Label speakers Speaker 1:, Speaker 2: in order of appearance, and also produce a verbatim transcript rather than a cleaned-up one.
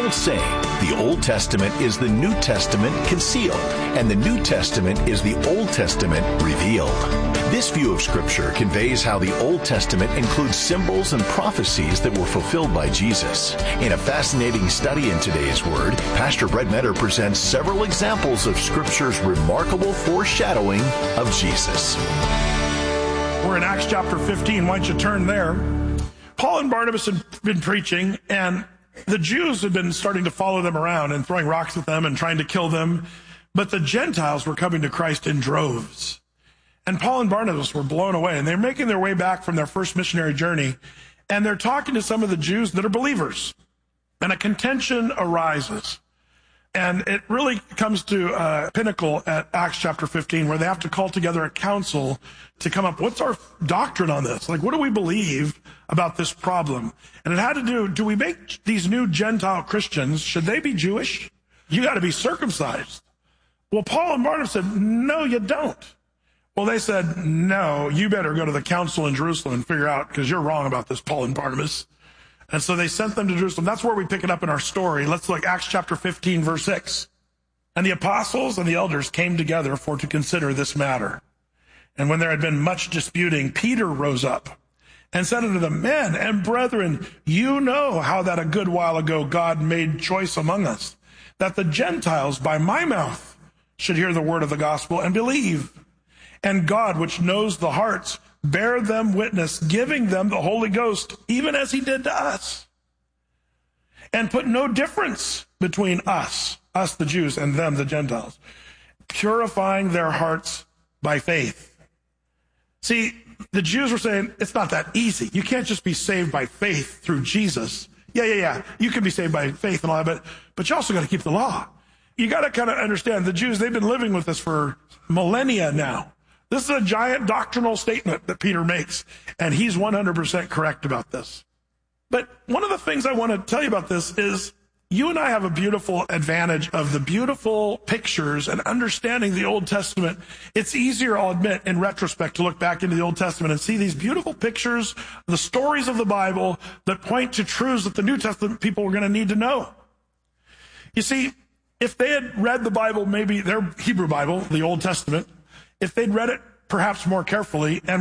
Speaker 1: old saying, the Old Testament is the New Testament concealed, and the New Testament is the Old Testament revealed. This view of Scripture conveys how the Old Testament includes symbols and prophecies that were fulfilled by Jesus. In a fascinating study in today's Word, Pastor Brett Metter presents several examples of Scripture's remarkable foreshadowing of Jesus.
Speaker 2: We're in Acts chapter fifteen. Why don't you turn there? Paul and Barnabas had been preaching, and the Jews had been starting to follow them around and throwing rocks at them and trying to kill them. But the Gentiles were coming to Christ in droves. And Paul and Barnabas were blown away, and they're making their way back from their first missionary journey, and they're talking to some of the Jews that are believers. And a contention arises. And it really comes to a pinnacle at Acts chapter fifteen, where they have to call together a council to come up, what's our doctrine on this? Like, what do we believe about this problem? And it had to do, do we make these new Gentile Christians, should they be Jewish? You got to be circumcised. Well, Paul and Barnabas said, no, you don't. Well, they said, no, you better go to the council in Jerusalem and figure out, because you're wrong about this, Paul and Barnabas. And so they sent them to Jerusalem. That's where we pick it up in our story. Let's look Acts chapter fifteen, verse six. And the apostles and the elders came together for to consider this matter. And when there had been much disputing, Peter rose up and said unto them, men and brethren, you know how that a good while ago God made choice among us, that the Gentiles by my mouth should hear the word of the gospel and believe. And God, which knows the hearts, bear them witness, giving them the Holy Ghost, even as he did to us. And put no difference between us, us the Jews, and them the Gentiles, purifying their hearts by faith. See, the Jews were saying, it's not that easy. You can't just be saved by faith through Jesus. Yeah, yeah, yeah. You can be saved by faith and all that, but, but you also got to keep the law. You got to kind of understand the Jews, they've been living with this for millennia now. This is a giant doctrinal statement that Peter makes, and he's one hundred percent correct about this. But one of the things I want to tell you about this is you and I have a beautiful advantage of the beautiful pictures and understanding the Old Testament. It's easier, I'll admit, in retrospect, to look back into the Old Testament and see these beautiful pictures, the stories of the Bible that point to truths that the New Testament people were going to need to know. You see, if they had read the Bible, maybe their Hebrew Bible, the Old Testament, if they'd read it perhaps more carefully and